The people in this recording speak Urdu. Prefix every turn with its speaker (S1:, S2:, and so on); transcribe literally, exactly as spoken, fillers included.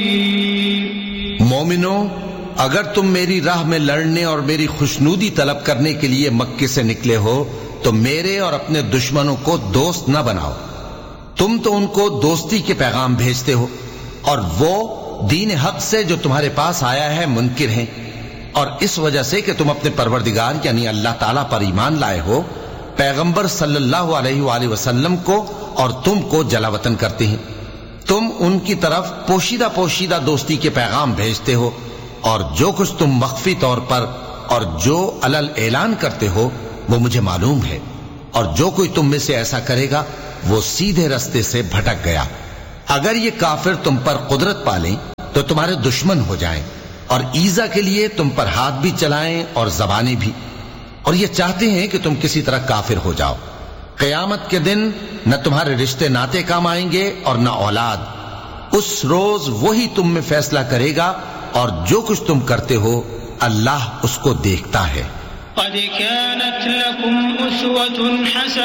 S1: مومنو، اگر تم میری راہ میں لڑنے اور میری خوشنودی طلب کرنے کے لیے مکے سے نکلے ہو تو میرے اور اپنے دشمنوں کو دوست نہ بناؤ. تم تو ان کو دوستی کے پیغام بھیجتے ہو اور وہ دین حق سے جو تمہارے پاس آیا ہے منکر ہیں، اور اس وجہ سے کہ تم اپنے پروردگار یعنی اللہ تعالیٰ پر ایمان لائے ہو، پیغمبر صلی اللہ علیہ وآلہ وسلم کو اور تم کو جلا وطن کرتے ہیں. تم ان کی طرف پوشیدہ پوشیدہ دوستی کے پیغام بھیجتے ہو، اور جو کچھ تم مخفی طور پر اور جو علل اعلان کرتے ہو وہ مجھے معلوم ہے، اور جو کوئی تم میں سے ایسا کرے گا وہ سیدھے رستے سے بھٹک گیا. اگر یہ کافر تم پر قدرت پالیں تو تمہارے دشمن ہو جائیں، اور ایذا کے لیے تم پر ہاتھ بھی چلائیں اور زبانیں بھی، اور یہ چاہتے ہیں کہ تم کسی طرح کافر ہو جاؤ. قیامت کے دن نہ تمہارے رشتے ناتے کام آئیں گے اور نہ اولاد. اس روز وہی تم میں فیصلہ کرے گا، اور جو کچھ تم کرتے ہو اللہ اس کو دیکھتا ہے.
S2: قد كانت لكم أسوة حسنة